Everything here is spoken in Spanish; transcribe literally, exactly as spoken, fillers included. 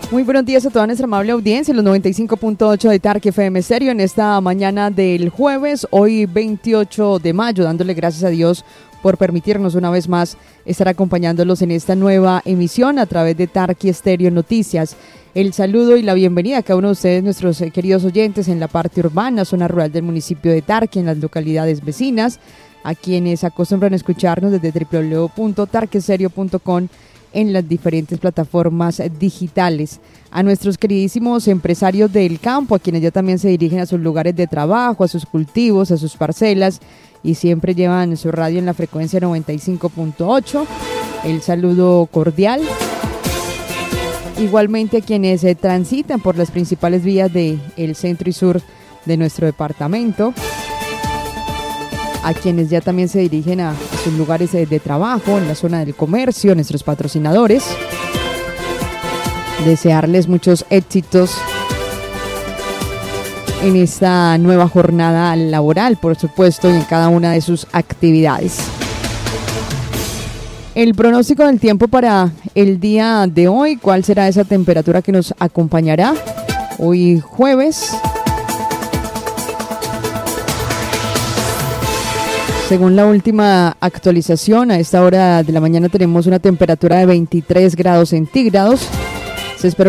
Muy buenos días a toda nuestra amable audiencia, los noventa y cinco punto ocho de Tarque F M Stereo en esta mañana del jueves, hoy veintiocho de mayo, dándole gracias a Dios por permitirnos una vez más estar acompañándolos en esta nueva emisión a través de Tarque Stereo Noticias. El saludo y la bienvenida a cada uno de ustedes, nuestros eh, queridos oyentes en la parte urbana, zona rural del municipio de Tarque, en las localidades vecinas, a quienes acostumbran a escucharnos desde doble u doble u doble u punto tarque stereo punto com en las diferentes plataformas digitales. A nuestros queridísimos empresarios del campo, a quienes ya también se dirigen a sus lugares de trabajo, a sus cultivos, a sus parcelas y siempre llevan su radio en la frecuencia noventa y cinco punto ocho. El saludo cordial. Igualmente a quienes eh, transitan por las principales vías del centro y sur de nuestro departamento, a quienes ya también se dirigen a sus lugares de, de trabajo, en la zona del comercio, nuestros patrocinadores. Desearles muchos éxitos en esta nueva jornada laboral, por supuesto, y en cada una de sus actividades. El pronóstico del tiempo para el día de hoy, ¿cuál será esa temperatura que nos acompañará hoy jueves? Según la última actualización, a esta hora de la mañana tenemos una temperatura de veintitrés grados centígrados. Se espera